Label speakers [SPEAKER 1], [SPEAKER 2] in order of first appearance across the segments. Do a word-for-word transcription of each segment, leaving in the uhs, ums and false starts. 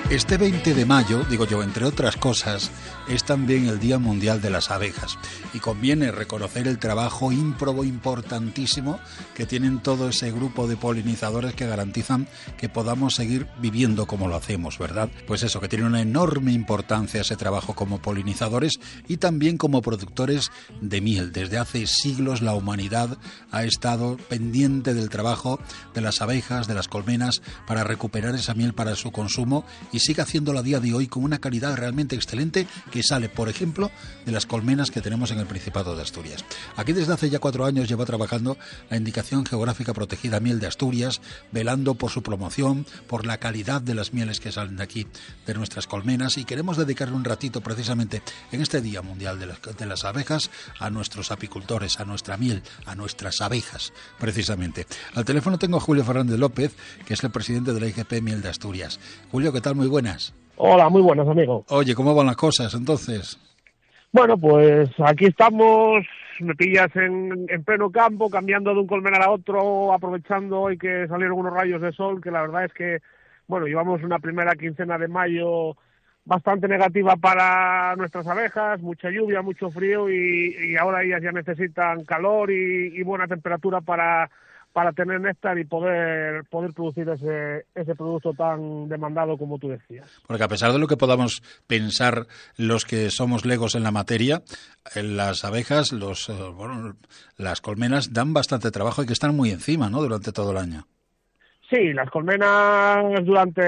[SPEAKER 1] Este veinte de mayo, digo yo, entre otras cosas, es también el Día Mundial de las Abejas y conviene reconocer el trabajo ímprobo importantísimo que tienen todo ese grupo de polinizadores que garantizan que podamos seguir viviendo como lo hacemos, ¿verdad? Pues eso, que tiene una enorme importancia ese trabajo como polinizadores y también como productores de miel. Desde hace siglos la humanidad ha estado pendiente del trabajo de las abejas, de las colmenas, para recuperar esa miel para su consumo y sigue haciéndolo a día de hoy con una calidad realmente excelente que sale, por ejemplo, de las colmenas que tenemos en el Principado de Asturias. Aquí desde hace ya cuatro años lleva trabajando la Indicación Geográfica Protegida Miel de Asturias, velando por su promoción, por la calidad de las mieles que salen de aquí, de nuestras colmenas, y queremos dedicarle un ratito precisamente en este Día Mundial de las, de las Abejas a nuestros apicultores, a nuestra miel, a nuestras abejas, precisamente. Al teléfono tengo a Julio Fernández López, que es el presidente de la I G P Miel de Asturias. Julio, ¿qué tal? Muy buenas.
[SPEAKER 2] Hola, muy buenas, amigo.
[SPEAKER 1] Oye, ¿cómo van las cosas entonces?
[SPEAKER 2] Bueno, pues aquí estamos, me pillas en, en pleno campo, cambiando de un colmenar a otro, aprovechando hoy que salieron unos rayos de sol, que la verdad es que, bueno, llevamos una primera quincena de mayo bastante negativa para nuestras abejas, mucha lluvia, mucho frío y, y ahora ellas ya necesitan calor y, y buena temperatura para... para tener néctar y poder poder producir ese ese producto tan demandado como tú decías.
[SPEAKER 1] Porque a pesar de lo que podamos pensar los que somos legos en la materia, las abejas, los bueno, las colmenas dan bastante trabajo y que están muy encima, ¿no?, durante todo el año.
[SPEAKER 2] Sí, las colmenas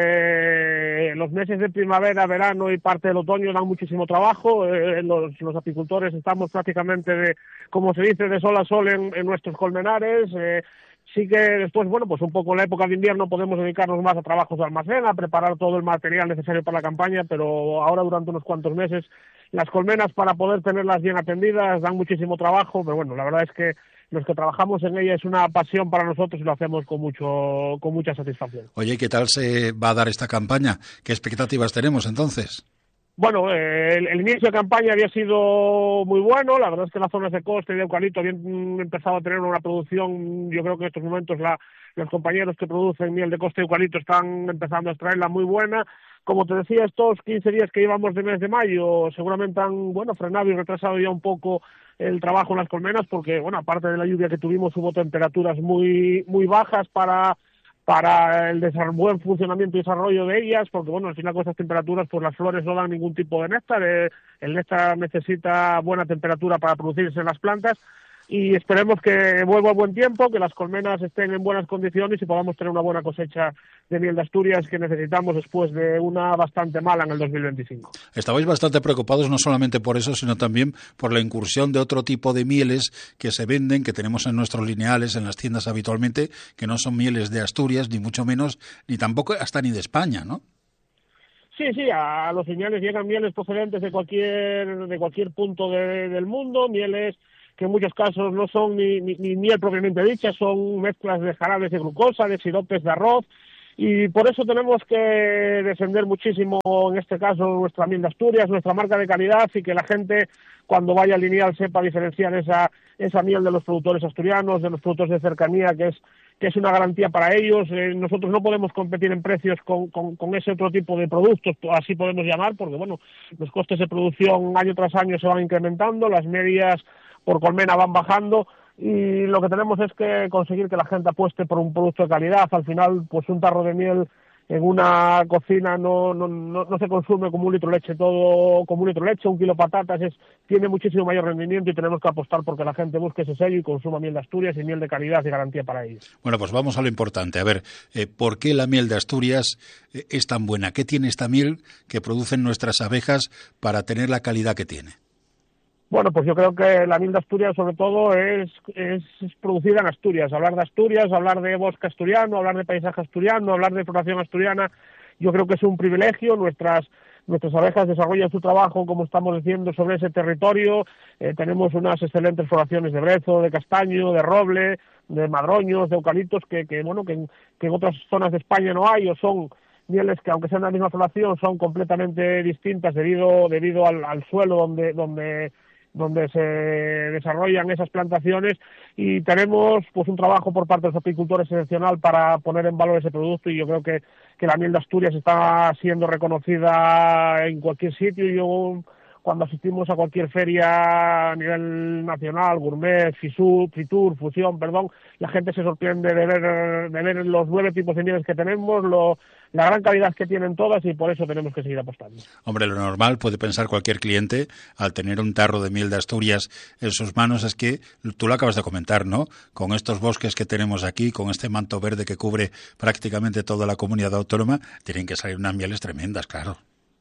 [SPEAKER 2] durante los meses de primavera, verano y parte del otoño dan muchísimo trabajo. Eh, los, los apicultores estamos prácticamente, de, como se dice, de sol a sol en, en nuestros colmenares. Eh, sí que después, bueno, pues un poco en la época de invierno podemos dedicarnos más a trabajos de almacén, a preparar todo el material necesario para la campaña, pero ahora durante unos cuantos meses las colmenas, para poder tenerlas bien atendidas, dan muchísimo trabajo, pero bueno, la verdad es que los que trabajamos en ella es una pasión para nosotros y lo hacemos con mucho con mucha satisfacción.
[SPEAKER 1] Oye, ¿qué tal se va a dar esta campaña? ¿Qué expectativas tenemos entonces?
[SPEAKER 2] Bueno, eh, el, el inicio de campaña había sido muy bueno. La verdad es que las zonas de coste y de eucalipto habían empezado a tener una producción. Yo creo que en estos momentos la, los compañeros que producen miel de coste y eucalipto están empezando a extraerla muy buena. Como te decía, estos quince días que llevamos de mes de mayo seguramente han, bueno, frenado y retrasado ya un poco el trabajo en las colmenas, porque, bueno, aparte de la lluvia que tuvimos, hubo temperaturas muy muy bajas para para el buen funcionamiento y desarrollo de ellas, porque, bueno, al final con estas temperaturas pues las flores no dan ningún tipo de néctar. Eh, el néctar necesita buena temperatura para producirse en las plantas, y esperemos que vuelva el buen tiempo, que las colmenas estén en buenas condiciones y podamos tener una buena cosecha de miel de Asturias que necesitamos después de una bastante mala en el dos mil veinticinco.
[SPEAKER 1] Estabais bastante preocupados no solamente por eso, sino también por la incursión de otro tipo de mieles que se venden, que tenemos en nuestros lineales, en las tiendas habitualmente, que no son mieles de Asturias, ni mucho menos, ni tampoco hasta ni de España, ¿no?
[SPEAKER 2] Sí, sí, a los lineales llegan mieles procedentes de cualquier de cualquier punto de, del mundo, mieles que en muchos casos no son ni, ni, ni miel propiamente dicha, son mezclas de jarabes de glucosa, de siropes de arroz, y por eso tenemos que defender muchísimo, en este caso, nuestra miel de Asturias, nuestra marca de calidad, y que la gente, cuando vaya al lineal, sepa diferenciar esa esa miel de los productores asturianos, de los productores de cercanía, que es que es una garantía para ellos. Eh, nosotros no podemos competir en precios con, con, con ese otro tipo de productos, así podemos llamar, porque, bueno, los costes de producción año tras año se van incrementando, las medias por colmena van bajando, y lo que tenemos es que conseguir que la gente apueste por un producto de calidad. Al final, pues un tarro de miel en una cocina no no no, no se consume como un litro de leche, todo como un litro de leche, un kilo de patatas, es, tiene muchísimo mayor rendimiento, y tenemos que apostar porque la gente busque ese sello y consuma miel de Asturias y miel de calidad y garantía para ellos.
[SPEAKER 1] Bueno, pues vamos a lo importante. A ver, eh, ¿por qué la miel de Asturias eh, es tan buena? ¿Qué tiene esta miel que producen nuestras abejas para tener la calidad que tiene?
[SPEAKER 2] Bueno, pues yo creo que la miel de Asturias, sobre todo, es, es producida en Asturias. Hablar de Asturias, hablar de bosque asturiano, hablar de paisaje asturiano, hablar de floración asturiana, yo creo que es un privilegio. Nuestras nuestras abejas desarrollan su trabajo, como estamos diciendo, sobre ese territorio. Eh, tenemos unas excelentes floraciones de brezo, de castaño, de roble, de madroños, de eucaliptos, que, que bueno, que en, que en otras zonas de España no hay, o son mieles que, aunque sean la misma floración, son completamente distintas debido debido al, al suelo donde donde donde se desarrollan esas plantaciones, y tenemos pues un trabajo por parte de los apicultores excepcional para poner en valor ese producto, y yo creo que, que la miel de Asturias está siendo reconocida en cualquier sitio. Yo, cuando asistimos a cualquier feria a nivel nacional, gourmet, fisur, fritur, fusión, perdón, la gente se sorprende de ver, de ver los nueve tipos de mieles que tenemos, lo, la gran calidad que tienen todas, y por eso tenemos que seguir apostando.
[SPEAKER 1] Hombre, lo normal, puede pensar cualquier cliente, al tener un tarro de miel de Asturias en sus manos, es que, tú lo acabas de comentar, ¿no? Con estos bosques que tenemos aquí, con este manto verde que cubre prácticamente toda la comunidad autónoma, tienen que salir unas mieles tremendas, claro.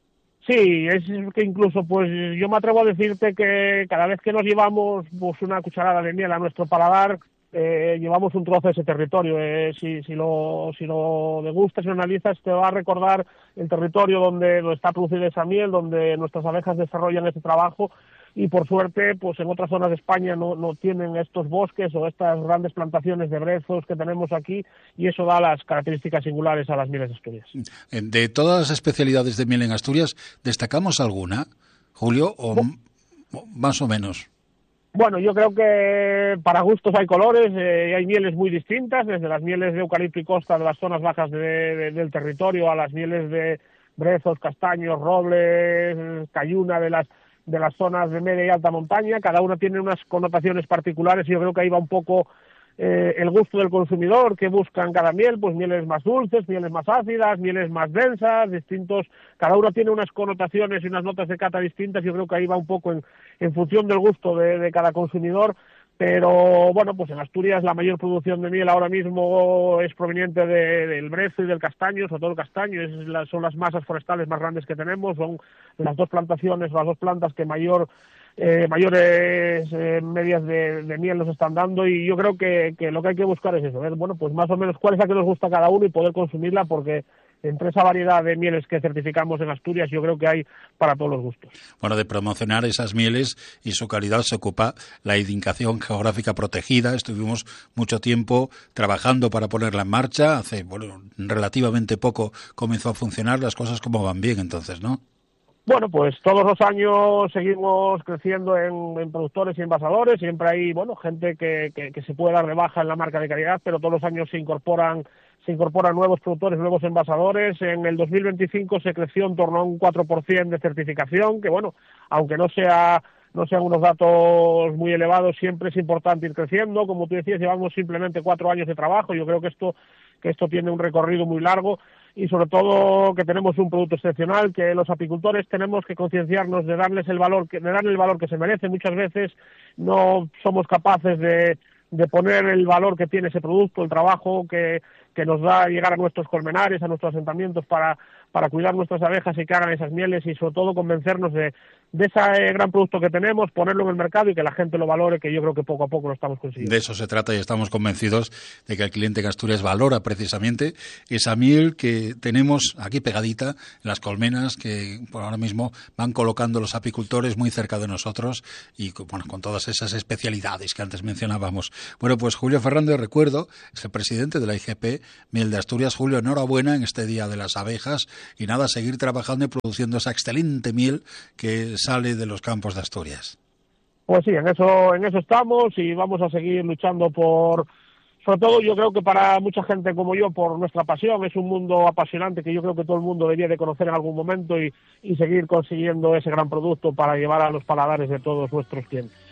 [SPEAKER 2] Sí, es que incluso, pues yo me atrevo a decirte que cada vez que nos llevamos pues una cucharada de miel a nuestro paladar, eh, llevamos un trozo de ese territorio. Eh, si, si lo si lo degustas y lo analizas, te va a recordar el territorio donde, donde está producida esa miel, donde nuestras abejas desarrollan ese trabajo, y por suerte, pues en otras zonas de España no, no tienen estos bosques o estas grandes plantaciones de brezos que tenemos aquí, y eso da las características singulares a las mieles de Asturias.
[SPEAKER 1] De todas las especialidades de miel en Asturias, ¿destacamos alguna, Julio, o
[SPEAKER 2] Bueno,
[SPEAKER 1] más o menos?
[SPEAKER 2] Bueno, yo creo que para gustos hay colores, eh, hay mieles muy distintas, desde las mieles de eucalipto y costa de las zonas bajas de, de, del territorio, a las mieles de brezos, castaños, robles, cayuna de las de las zonas de media y alta montaña. Cada una tiene unas connotaciones particulares, y yo creo que ahí va un poco eh, el gusto del consumidor, que buscan cada miel, pues mieles más dulces, mieles más ácidas, mieles más densas, distintos, cada una tiene unas connotaciones y unas notas de cata distintas. Yo creo que ahí va un poco en, en función del gusto de, de cada consumidor. Pero bueno, pues en Asturias la mayor producción de miel ahora mismo es proveniente de, del brezo y del castaño, sobre todo el castaño. Es la, son las masas forestales más grandes que tenemos, son las dos plantaciones, las dos plantas que mayor eh, mayores eh, medias de, de miel nos están dando, y yo creo que, que lo que hay que buscar es eso, ver, bueno, pues más o menos cuál es la que nos gusta a cada uno y poder consumirla, porque entre esa variedad de mieles que certificamos en Asturias, yo creo que hay para todos los gustos.
[SPEAKER 1] Bueno, de promocionar esas mieles y su calidad se ocupa la indicación geográfica protegida. Estuvimos mucho tiempo trabajando para ponerla en marcha. Hace, bueno, relativamente poco comenzó a funcionar. Las cosas como van bien, entonces, ¿no?
[SPEAKER 2] Bueno, pues todos los años seguimos creciendo en, en productores y envasadores. Siempre hay, bueno, gente que, que, que se puede dar de baja en la marca de calidad, pero todos los años se incorporan se incorporan nuevos productores, nuevos envasadores. En el dos mil veinticinco se creció en torno a un cuatro por ciento de certificación, que bueno, aunque no sea no sean unos datos muy elevados, siempre es importante ir creciendo. Como tú decías, llevamos simplemente cuatro años de trabajo. Yo creo que esto que esto tiene un recorrido muy largo, y sobre todo que tenemos un producto excepcional, que los apicultores tenemos que concienciarnos de darles el valor que, de darle el valor que se merece. Muchas veces no somos capaces de, de poner el valor que tiene ese producto, el trabajo que, que nos da llegar a nuestros colmenares, a nuestros asentamientos para, para cuidar nuestras abejas y que hagan esas mieles, y sobre todo convencernos de, de ese gran producto que tenemos, ponerlo en el mercado y que la gente lo valore, que yo creo que poco a poco lo estamos consiguiendo.
[SPEAKER 1] De eso se trata, y estamos convencidos de que el cliente en Asturias valora precisamente esa miel que tenemos aquí pegadita en las colmenas, que por ahora mismo van colocando los apicultores muy cerca de nosotros, y bueno, con todas esas especialidades que antes mencionábamos. Bueno, pues Julio Ferrando, recuerdo, es el presidente de la I G P Miel de Asturias. Julio, enhorabuena en este Día de las Abejas, y nada, seguir trabajando y produciendo esa excelente miel que sale de los campos de Asturias.
[SPEAKER 2] Pues sí, en eso, en eso estamos, y vamos a seguir luchando por, sobre todo yo creo que para mucha gente como yo, por nuestra pasión. Es un mundo apasionante que yo creo que todo el mundo debería de conocer en algún momento, y, y seguir consiguiendo ese gran producto para llevar a los paladares de todos nuestros clientes.